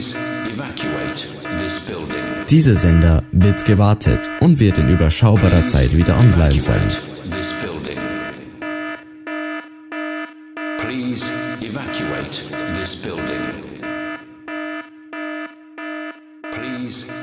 Evacuate this building. Dieser Sender wird gewartet und wird in überschaubarer Zeit wieder online sein. This building. Please evacuate this building. Please